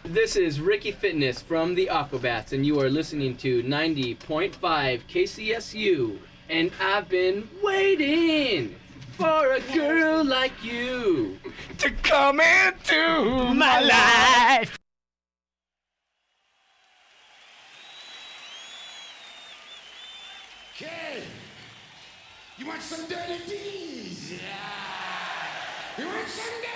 This is Ricky Fitness from the Aquabats, and you are listening to 90.5 KCSU. And I've been waiting for a girl like you to come into my life. Okay, you want some dirty deeds? Yeah. You want some dirty